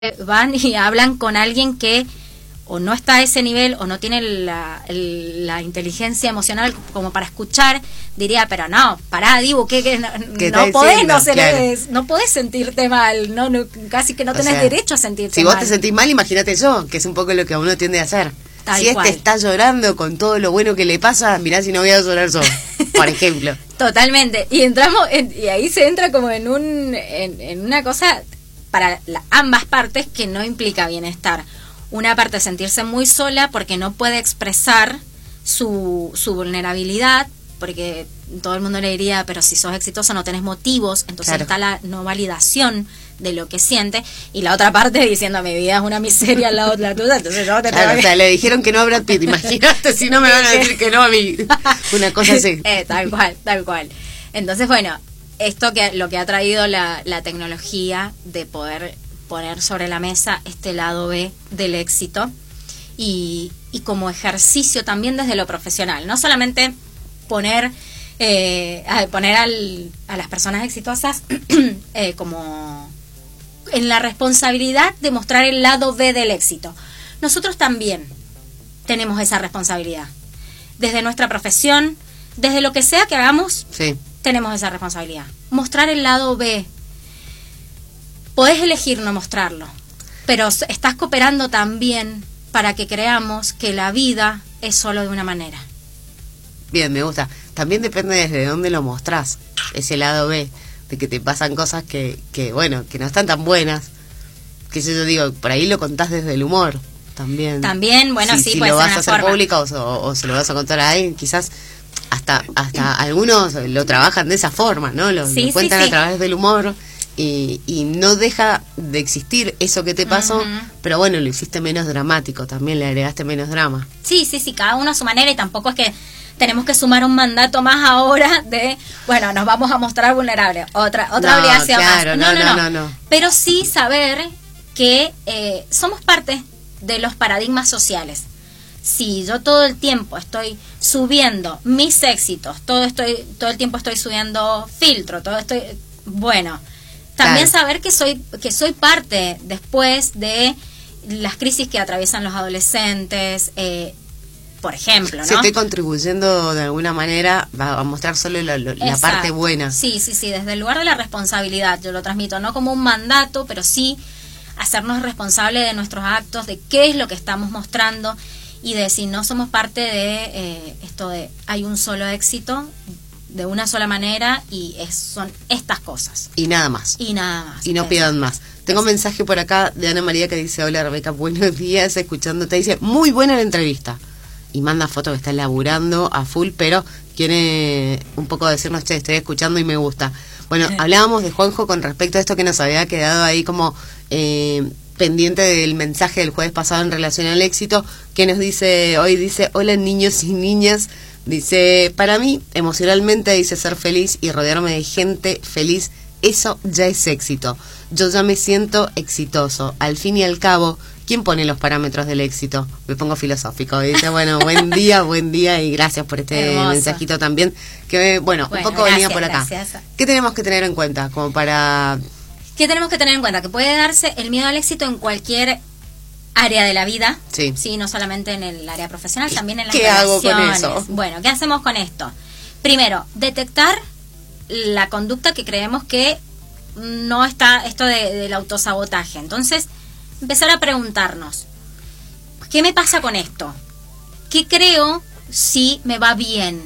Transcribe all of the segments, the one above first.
van y hablan con alguien que o no está a ese nivel o no tiene la inteligencia emocional como para escuchar, diría, pero no, pará, Dibu, que no podés, no podés sentirte mal, no, casi que no tenés derecho a sentirte mal. Si vos te sentís mal, imagínate yo, que es un poco lo que uno tiende a hacer. Si cual. Está llorando con todo lo bueno que le pasa, mirá si no voy a llorar yo, por ejemplo. Totalmente, y entramos, y ahí se entra como en una cosa para ambas partes que no implica bienestar. Una parte sentirse muy sola porque no puede expresar su vulnerabilidad, porque todo el mundo le diría, pero si sos exitoso no tenés motivos, entonces claro. Está la no validación de lo que siente, y la otra parte diciendo, mi vida es una miseria al lado de la tuya, entonces no te claro, o sea, le dijeron que no a Brad Pitt, imagínate si no me van a decir que no a mí, una cosa así. Tal cual. Entonces, bueno, esto que lo que ha traído la tecnología de poder poner sobre la mesa este lado B del éxito y como ejercicio también desde lo profesional, no solamente poner a las personas exitosas como en la responsabilidad de mostrar el lado B del éxito. Nosotros también tenemos esa responsabilidad. Desde nuestra profesión, desde lo que sea que hagamos, sí. Tenemos esa responsabilidad. Mostrar el lado B. Podés elegir no mostrarlo, pero estás cooperando también para que creamos que la vida es solo de una manera. Bien, me gusta. También depende desde dónde lo mostrás, ese lado B, de que te pasan cosas que bueno, que no están tan buenas. Que yo digo, por ahí lo contás desde el humor también. También, bueno, sí, si puede lo ser vas a hacer forma. público o se lo vas a contar a alguien, quizás hasta algunos lo trabajan de esa forma, ¿no? Lo cuentan a través del humor. Y no deja de existir eso que te pasó, pero bueno, lo hiciste menos dramático, también le agregaste menos drama. Sí, cada uno a su manera, y tampoco es que tenemos que sumar un mandato más ahora de, bueno, nos vamos a mostrar vulnerables, otra obligación claro, más. No. Pero sí saber que somos parte de los paradigmas sociales. Si yo todo el tiempo estoy subiendo mis éxitos, todo el tiempo estoy subiendo filtro, bueno, también claro. Saber que soy parte después de las crisis que atraviesan los adolescentes, por ejemplo, ¿no? Si estoy contribuyendo de alguna manera a mostrar solo la parte buena. Sí, desde el lugar de la responsabilidad yo lo transmito, no como un mandato, pero sí hacernos responsables de nuestros actos, de qué es lo que estamos mostrando, y de si no somos parte de esto de hay un solo éxito de una sola manera y son estas cosas. Y nada más. Y no pidan más. Tengo un mensaje por acá de Ana María que dice, hola Rebeca, buenos días, escuchándote. Dice, muy buena la entrevista. Y manda foto que está laburando a full, pero quiere un poco decirnos, che, estoy escuchando y me gusta. Bueno, hablábamos de Juanjo con respecto a esto que nos había quedado ahí como pendiente del mensaje del jueves pasado en relación al éxito, que nos dice, hoy dice, hola niños y niñas. Dice, para mí, emocionalmente, dice, ser feliz y rodearme de gente feliz, eso ya es éxito. Yo ya me siento exitoso. Al fin y al cabo, ¿quién pone los parámetros del éxito? Me pongo filosófico. Dice, bueno, buen día y gracias por este hermoso mensajito también. Que, bueno, un poco venía por acá. Gracias. ¿Qué tenemos que tener en cuenta? Como para... ¿Qué tenemos que tener en cuenta? Que puede darse el miedo al éxito en cualquier área de la vida, sí, no solamente en el área profesional, también en las relaciones. ¿Qué hago con eso? Bueno, ¿qué hacemos con esto? Primero, detectar la conducta que creemos que no está, esto del autosabotaje. Entonces, empezar a preguntarnos, ¿qué me pasa con esto? ¿Qué creo si me va bien?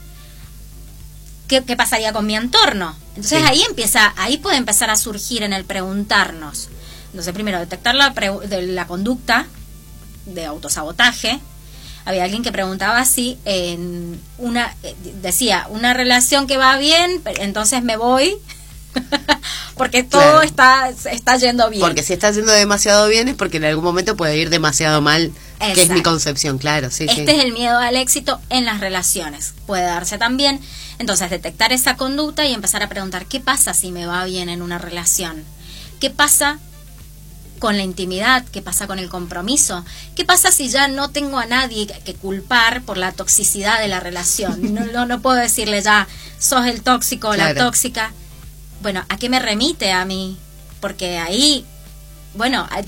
¿Qué pasaría con mi entorno? Entonces ahí puede empezar a surgir en el preguntarnos. Entonces, primero, detectar la conducta de autosabotaje. Había alguien que preguntaba si decía, una relación que va bien, entonces me voy, porque todo está yendo bien. Porque si está yendo demasiado bien es porque en algún momento puede ir demasiado mal, exacto, que es mi concepción, claro. Sí, este es el miedo al éxito en las relaciones. Puede darse también. Entonces, detectar esa conducta y empezar a preguntar, ¿qué pasa si me va bien en una relación? ¿Qué pasa con la intimidad? ¿Qué pasa con el compromiso? ¿Qué pasa si ya no tengo a nadie que culpar por la toxicidad de la relación? No puedo decirle ya, sos el tóxico o la tóxica. Bueno, ¿a qué me remite a mí? Porque ahí bueno,